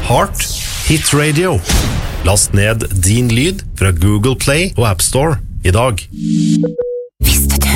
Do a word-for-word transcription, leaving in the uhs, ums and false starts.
Heart Hit Radio. Last ned din lyd fra Google Play og App Store i dag. Visste du